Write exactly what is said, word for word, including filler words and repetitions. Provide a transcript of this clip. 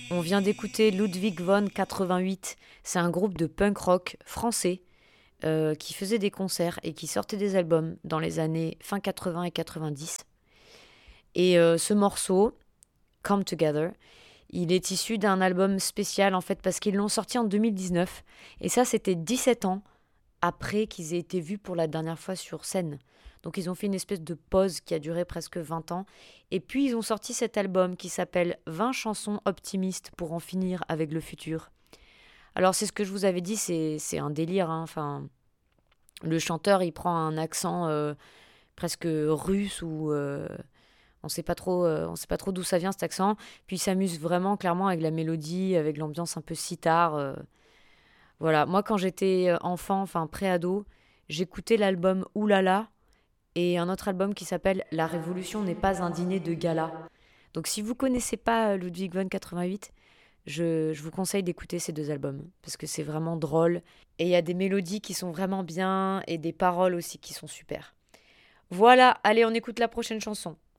On vient d'écouter Ludwig von quatre-vingt-huit. C'est un groupe de punk rock français euh, qui faisait des concerts et qui sortait des albums dans les années fin quatre-vingts et quatre-vingt-dix. Et euh, ce morceau, Come Together, il est issu d'un album spécial en fait parce qu'ils l'ont sorti en deux mille dix-neuf. Et ça, c'était dix-sept ans après qu'ils aient été vus pour la dernière fois sur scène. Donc ils ont fait une espèce de pause qui a duré presque vingt ans. Et puis ils ont sorti cet album qui s'appelle vingt chansons optimistes pour en finir avec le futur. Alors c'est ce que je vous avais dit, c'est, c'est un délire. Hein. Enfin, le chanteur, il prend un accent euh, presque russe ou... Euh, on sait pas trop, euh, on sait pas trop d'où ça vient cet accent. Puis il s'amuse vraiment clairement avec la mélodie, avec l'ambiance un peu sitar. euh. Voilà, moi quand j'étais euh, enfant, enfin pré-ado, j'écoutais l'album Oulala et un autre album qui s'appelle La Révolution n'est pas un dîner de gala. Donc si vous connaissez pas euh, Ludwig von quatre-vingt-huit, je, je vous conseille d'écouter ces deux albums parce que c'est vraiment drôle et il y a des mélodies qui sont vraiment bien et des paroles aussi qui sont super. Voilà, allez on écoute la prochaine chanson.